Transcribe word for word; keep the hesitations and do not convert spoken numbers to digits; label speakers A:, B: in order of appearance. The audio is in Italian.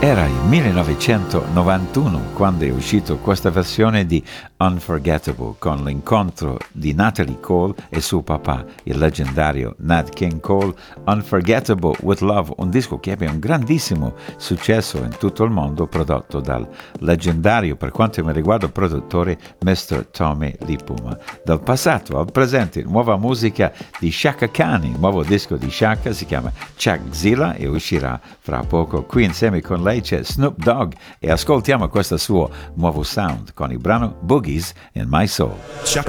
A: Era il millenovecentonovantuno quando è uscito questa versione di Unforgettable con l'incontro di Natalie Cole e suo papà, il leggendario Nat King Cole. Unforgettable with Love, un disco che ebbe un grandissimo successo in tutto il mondo, prodotto dal leggendario, per quanto mi riguarda, produttore mister Tommy Lee Puma. Dal passato al presente, nuova musica di Chaka Khan, il nuovo disco di Chaka si chiama Chakzilla e uscirà fra poco. Qui insieme con lei c'è Snoop Dogg e ascoltiamo questo suo nuovo sound con il brano Boogies in My Soul.
B: Chaka